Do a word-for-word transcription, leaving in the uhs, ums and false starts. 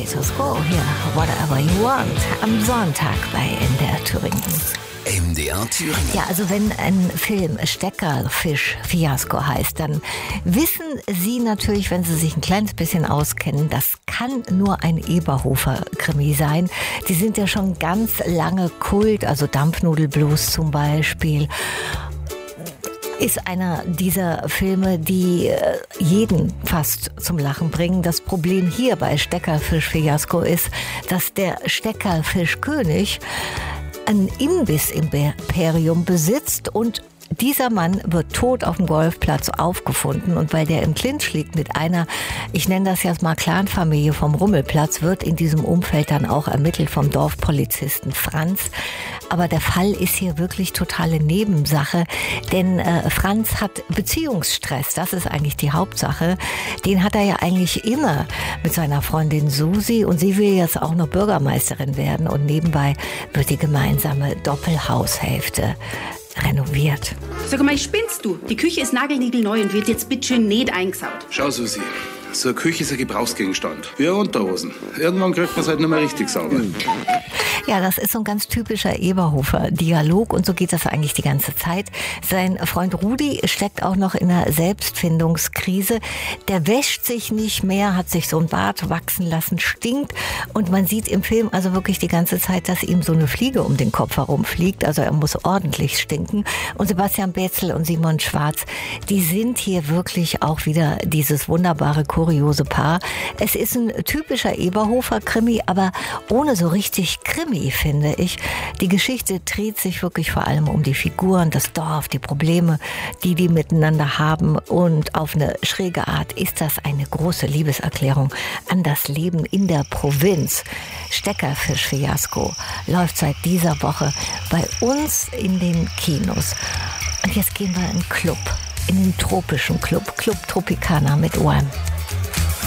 Francisco, hier Whatever You Want am Sonntag bei M D R Thüringen. M D R Thüringen. Ja, also wenn ein Film Steckerfisch-Fiasko heißt, dann wissen Sie natürlich, wenn Sie sich ein kleines bisschen auskennen, das kann nur ein Eberhofer-Krimi sein. Die sind ja schon ganz lange Kult, also Dampfnudelblues zum Beispiel. Ist einer dieser Filme, die jeden fast zum Lachen bringen. Das Problem hier bei Steckerfisch-Fiasko ist, dass der Steckerfischkönig ein Imbiss-Imperium besitzt und dieser Mann wird tot auf dem Golfplatz aufgefunden und weil der im Clinch liegt mit einer, ich nenne das jetzt mal Clanfamilie vom Rummelplatz, wird in diesem Umfeld dann auch ermittelt vom Dorfpolizisten Franz. Aber der Fall ist hier wirklich totale Nebensache, denn äh, Franz hat Beziehungsstress, das ist eigentlich die Hauptsache. Den hat er ja eigentlich immer mit seiner Freundin Susi und sie will jetzt auch noch Bürgermeisterin werden und nebenbei wird die gemeinsame Doppelhaushälfte renoviert. Sag mal, spinnst du? Die Küche ist nagelniegelneu und wird jetzt bitteschön nicht eingesaut. Schau, Susi, so eine Küche ist ein Gebrauchsgegenstand. Wie Unterhosen. Irgendwann kriegt man es halt nicht mehr richtig sauber. Ja, das ist so ein ganz typischer Eberhofer-Dialog und so geht das eigentlich die ganze Zeit. Sein Freund Rudi steckt auch noch in einer Selbstfindungskrise. Der wäscht sich nicht mehr, hat sich so ein Bart wachsen lassen, stinkt und man sieht im Film also wirklich die ganze Zeit, dass ihm so eine Fliege um den Kopf herumfliegt. Also er muss ordentlich stinken. Und Sebastian Betzel und Simon Schwarz, die sind hier wirklich auch wieder dieses wunderbare, kuriose Paar. Es ist ein typischer Eberhofer-Krimi, aber ohne so richtig Krimi, finde ich. Die Geschichte dreht sich wirklich vor allem um die Figuren, das Dorf, die Probleme, die die miteinander haben und auf eine schräge Art ist das eine große Liebeserklärung an das Leben in der Provinz. Steckerfisch-Fiasko läuft seit dieser Woche bei uns in den Kinos. Und jetzt gehen wir in den Club, in den tropischen Club, Club Tropicana mit O M.